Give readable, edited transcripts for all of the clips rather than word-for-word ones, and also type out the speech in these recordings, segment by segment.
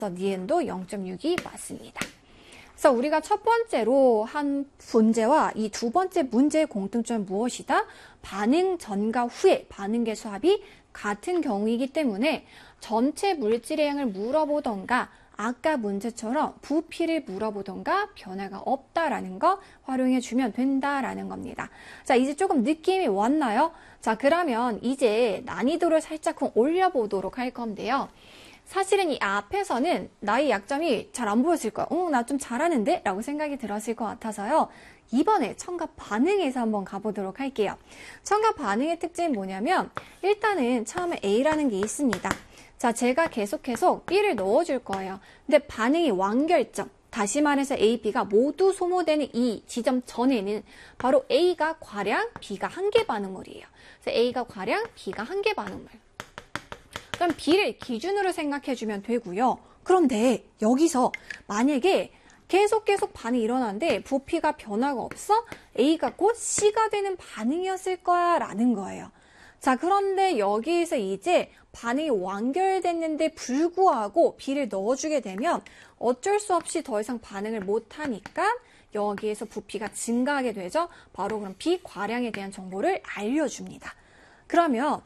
니은도 0.6이 맞습니다. 그래서 우리가 첫 번째로 한 문제와 이 두 번째 문제의 공통점은 무엇이다? 반응 전과 후의 반응계 수합이 같은 경우이기 때문에 전체 물질의 양을 물어보던가 아까 문제처럼 부피를 물어보던가 변화가 없다라는 거 활용해주면 된다라는 겁니다. 자, 이제 조금 느낌이 왔나요? 자, 그러면 이제 난이도를 살짝 올려보도록 할 건데요. 사실은 이 앞에서는 나의 약점이 잘 안 보였을 거예요. 나 좀 잘하는데? 라고 생각이 들었을 것 같아서요. 이번에 첨가 반응에서 한번 가보도록 할게요. 첨가 반응의 특징은 뭐냐면 일단은 처음에 A라는 게 있습니다. 자, 제가 계속 B를 넣어줄 거예요. 근데 반응이 완결점, 다시 말해서 A, B가 모두 소모되는 이 지점 전에는 바로 A가 과량, B가 한계 반응물이에요. 그래서 A가 과량, B가 한계 반응물. 그럼 B를 기준으로 생각해주면 되고요. 그런데 여기서 만약에 계속 반응이 일어나는데 부피가 변화가 없어? A가 곧 C가 되는 반응이었을 거야 라는 거예요. 자, 그런데 여기에서 이제 반응이 완결됐는데 불구하고 B를 넣어주게 되면 어쩔 수 없이 더 이상 반응을 못하니까 여기에서 부피가 증가하게 되죠. 바로 그럼 B 과량에 대한 정보를 알려줍니다. 그러면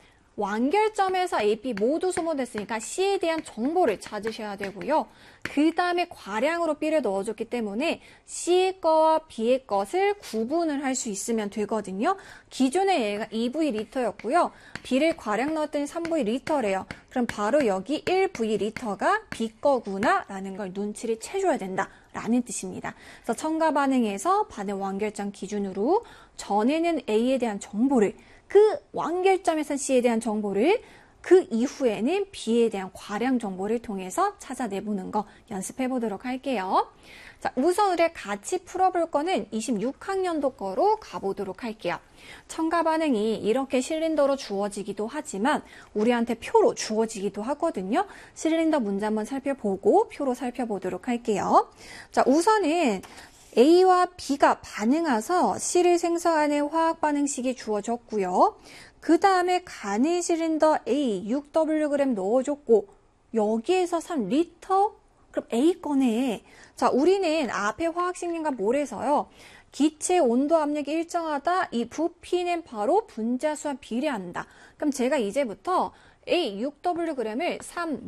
완결점에서 A, B 모두 소모됐으니까 C에 대한 정보를 찾으셔야 되고요. 그 다음에 과량으로 B를 넣어줬기 때문에 C의 거와 B의 것을 구분을 할 수 있으면 되거든요. 기존에 얘가 2VL였고요. B를 과량 넣었더니 3VL래요. 그럼 바로 여기 1VL가 B 거구나 라는 걸 눈치를 채줘야 된다 라는 뜻입니다. 그래서 첨가 반응에서 반응 완결점 기준으로 전에는 A에 대한 정보를, 그 완결점에서 C에 대한 정보를, 그 이후에는 B에 대한 과량 정보를 통해서 찾아내보는 거 연습해 보도록 할게요. 자, 우선 우리가 같이 풀어볼 거는 26학년도 거로 가보도록 할게요. 첨가 반응이 이렇게 실린더로 주어지기도 하지만 우리한테 표로 주어지기도 하거든요. 실린더 문제 한번 살펴보고 표로 살펴보도록 할게요. 자, 우선은 A와 B가 반응해서 C를 생성하는 화학 반응식이 주어졌고요. 그 다음에 간의 실린더 A 6Wg 넣어줬고 여기에서 3리터? 그럼 A 꺼내. 자, 우리는 앞에 화학식량과 몰에서요. 기체 온도 압력이 일정하다. 이 부피는 바로 분자수와 비례한다. 그럼 제가 이제부터 A 6Wg을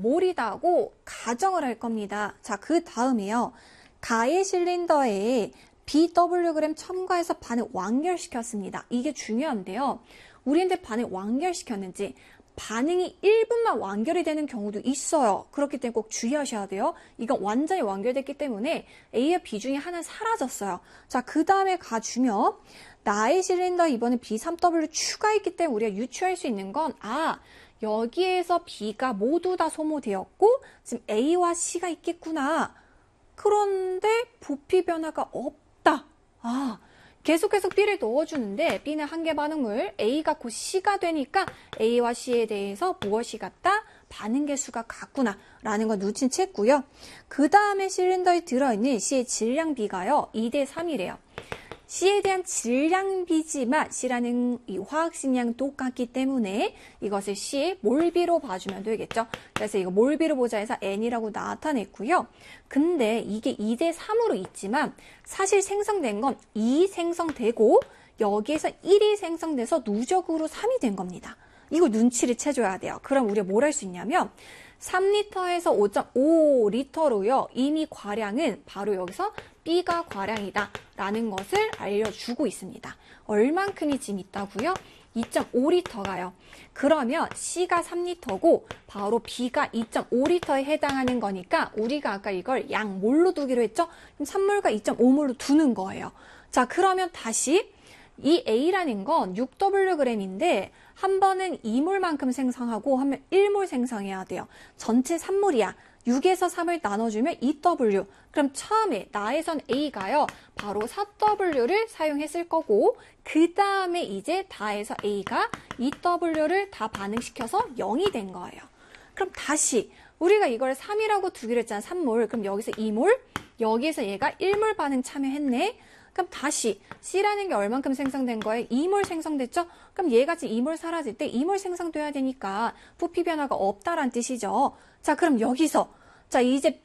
3몰이다고 가정을 할 겁니다. 자, 그 다음에요. 가의 실린더에 BWg 첨가해서 반응 완결시켰습니다. 이게 중요한데요. 우리한테 반응 완결시켰는지 반응이 1분만 완결이 되는 경우도 있어요. 그렇기 때문에 꼭 주의하셔야 돼요. 이건 완전히 완결됐기 때문에 A와 B 중에 하나 사라졌어요. 자, 그 다음에 가주면 나의 실린더 이번에 B3W 추가했기 때문에 우리가 유추할 수 있는 건 여기에서 B가 모두 다 소모되었고 지금 A와 C가 있겠구나. 그런데 부피 변화가 없다. 계속 B를 넣어주는데 B는 한계 반응물, A가 곧 C가 되니까 A와 C에 대해서 무엇이 같다? 반응계 수가 같구나 라는 거 눈치챘고요. 그 다음에 실린더에 들어있는 C의 질량 B가요. 2대3이래요. C에 대한 질량 B지만 C라는 이 화학식량 똑같기 때문에 이것을 C의 몰비로 봐주면 되겠죠. 그래서 이거 몰비로 보자 해서 N이라고 나타냈고요. 근데 이게 2대3으로 있지만 사실 생성된 건 2 생성되고 여기에서 1이 생성돼서 누적으로 3이 된 겁니다. 이거 눈치를 채줘야 돼요. 그럼 우리가 뭘 할 수 있냐면 3리터에서 5.5리터로요. 이미 과량은 바로 여기서 B가 과량이다 라는 것을 알려주고 있습니다. 얼만큼이 지금 있다고요? 2.5리터가요. 그러면 C가 3리터고 바로 B가 2.5리터에 해당하는 거니까 우리가 아까 이걸 양몰로 두기로 했죠? 그럼 3몰과 2.5몰로 두는 거예요. 자, 그러면 다시 이 A라는 건 6Wg인데 한 번은 2몰만큼 생성하고 한 번 1몰 생성해야 돼요. 전체 3몰이야. 6에서 3을 나눠주면 2W. 그럼 처음에 나에선 A가요. 바로 4W를 사용했을 거고 그 다음에 이제 다해서 A가 2W를 다 반응시켜서 0이 된 거예요. 그럼 다시 우리가 이걸 3이라고 두기로 했잖아. 3몰. 그럼 여기서 2몰. 여기에서 얘가 1몰 반응 참여했네. 그럼 다시 C라는 게 얼만큼 생성된 거예요? 2몰 생성됐죠? 그럼 얘가 지금 2몰 사라질 때 2몰 생성돼야 되니까 부피 변화가 없다란 뜻이죠. 자, 그럼 여기서 자, 이제